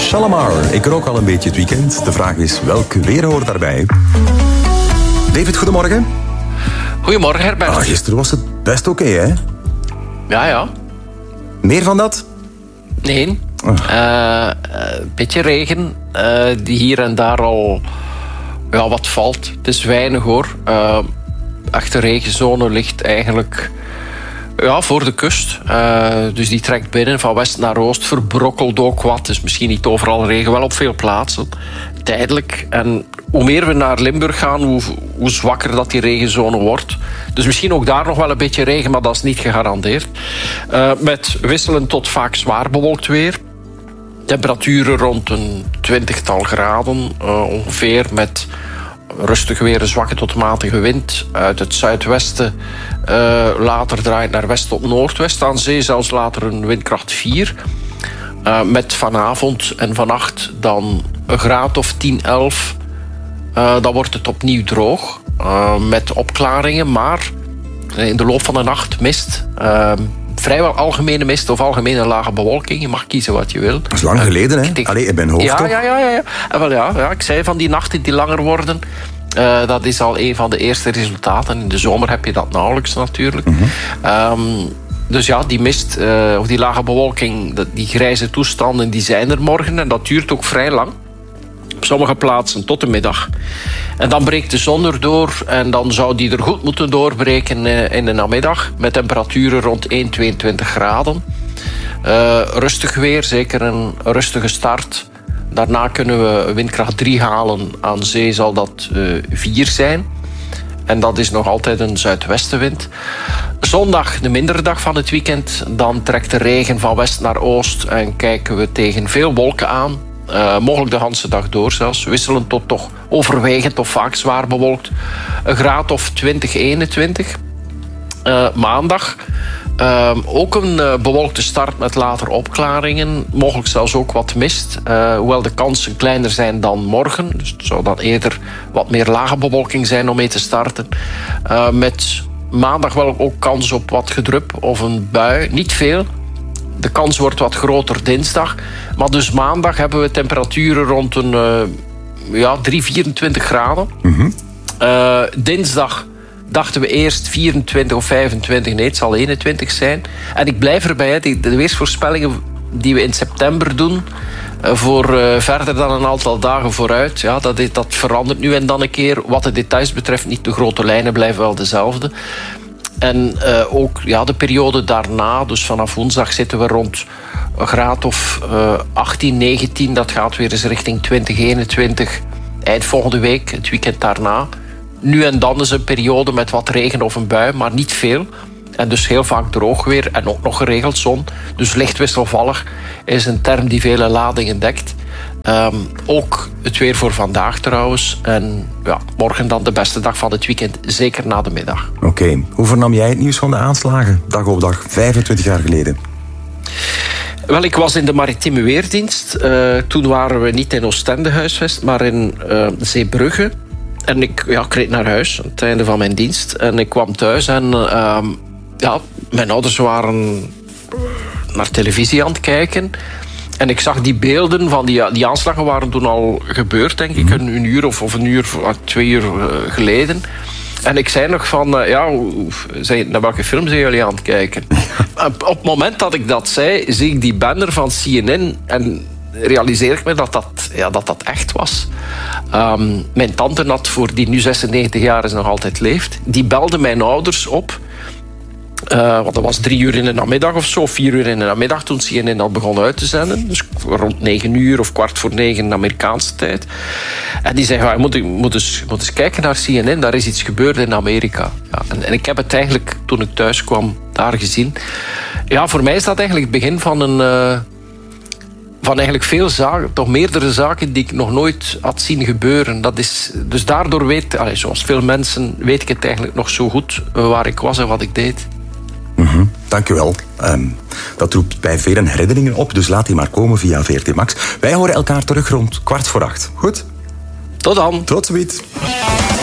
Shalamar. Ik rook al een beetje het weekend. De vraag is, welk weer hoort daarbij? David, goedemorgen. Goedemorgen, Herbert. Gisteren was het best oké, hè? Ja. Meer van dat? Nee. Beetje regen. Die hier en daar al wat valt. Het is weinig, hoor. Echt de regenzone ligt eigenlijk voor de kust. Dus die trekt binnen van west naar oost. Verbrokkelt ook wat. Dus misschien niet overal regen, wel op veel plaatsen. Tijdelijk. En hoe meer we naar Limburg gaan, hoe zwakker dat die regenzone wordt. Dus misschien ook daar nog wel een beetje regen, maar dat is niet gegarandeerd. Met wisselend tot vaak zwaar bewolkt weer. Temperaturen rond een 20-tal graden ongeveer, met rustig weer, een zwakke tot matige wind uit het zuidwesten. Later draait naar west tot noordwest. Aan zee zelfs later een windkracht 4. Met vanavond en vannacht dan een graad of 10, 11. Dan wordt het opnieuw droog. Met opklaringen, maar in de loop van de nacht mist. Vrijwel algemene mist of algemene lage bewolking. Je mag kiezen wat je wil. Dat is lang geleden, hè? Allee, in mijn hoofd toch? Ja. Ik zei van die nachten die langer worden. Dat is al een van de eerste resultaten. In de zomer heb je dat nauwelijks natuurlijk. Dus ja, die mist of die lage bewolking, die grijze toestanden, die zijn er morgen. En dat duurt ook vrij lang. Op sommige plaatsen tot de middag. En dan breekt de zon erdoor. En dan zou die er goed moeten doorbreken in de namiddag. Met temperaturen rond 1, 22 graden. Rustig weer, zeker een rustige start. Daarna kunnen we windkracht 3 halen. Aan zee zal dat 4 zijn. En dat is nog altijd een zuidwestenwind. Zondag, de mindere dag van het weekend. Dan trekt de regen van west naar oost. En kijken we tegen veel wolken aan. Mogelijk de hele dag door zelfs. Wisselend tot toch overwegend of vaak zwaar bewolkt. Een graad of 20, 21. Maandag ook een bewolkte start met later opklaringen. Mogelijk zelfs ook wat mist. Hoewel de kansen kleiner zijn dan morgen. Dus het zou dan eerder wat meer lage bewolking zijn om mee te starten. Met maandag wel ook kans op wat gedrup of een bui. Niet veel. De kans wordt wat groter dinsdag. Maar dus maandag hebben we temperaturen rond een 3, 24 graden. Dinsdag dachten we eerst 24 of 25. Nee, het zal 21 zijn. En ik blijf erbij, de weersvoorspellingen die we in september doen, voor verder dan een aantal dagen vooruit, ja, dat verandert nu en dan een keer. Wat de details betreft niet, de grote lijnen blijven wel dezelfde. En ook de periode daarna, dus vanaf woensdag zitten we rond een graad of 18, 19. Dat gaat weer eens richting 20, 21. Eind volgende week, het weekend daarna. Nu en dan is een periode met wat regen of een bui, maar niet veel. En dus heel vaak droog weer en ook nog geregeld zon. Dus licht wisselvallig is een term die vele ladingen dekt. Ook het weer voor vandaag trouwens. En morgen dan de beste dag van het weekend, zeker na de middag. Oké. Hoe vernam jij het nieuws van de aanslagen? Dag op dag, 25 jaar geleden. Wel, ik was in de maritieme weerdienst. Toen waren we niet in Oostende huisvest, maar in Zeebrugge. En ik reed naar huis aan het einde van mijn dienst. En ik kwam thuis en mijn ouders waren naar televisie aan het kijken. En ik zag die beelden van die aanslagen waren toen al gebeurd, denk ik. Een uur of een uur, 2 uur geleden. En ik zei nog van, naar welke film zijn jullie aan het kijken? Op het moment dat ik dat zei, zie ik die banner van CNN en realiseer ik me dat echt was. Mijn tante Nat, die nu 96 jaar is, nog altijd leeft, die belde mijn ouders op. Want dat was 3 uur in de namiddag of zo, 4 uur in de namiddag toen CNN al begon uit te zenden. Dus rond 9 uur of 8:45 in de Amerikaanse tijd. En die zei, je moet eens kijken naar CNN, daar is iets gebeurd in Amerika. Ja, en ik heb het eigenlijk, toen ik thuis kwam, daar gezien. Ja, voor mij is dat eigenlijk het begin van eigenlijk veel zaken, toch meerdere zaken die ik nog nooit had zien gebeuren. Dat is, dus daardoor zoals veel mensen, weet ik het eigenlijk nog zo goed waar ik was en wat ik deed. Dank u wel. Dat roept bij velen herinneringen op, dus laat die maar komen via VRT Max. Wij horen elkaar terug rond 7:15. Goed? Tot dan. Tot ziens.